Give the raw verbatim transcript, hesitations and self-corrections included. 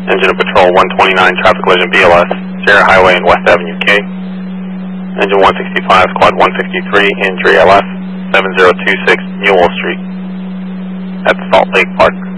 Engine of Patrol one twenty-nine, Traffic Collision B L S, Sierra Highway and West Avenue K. Engine one sixty-five, Squad one sixty-three, Injury L F, seven zero two six Newell Street at Salt Lake Park.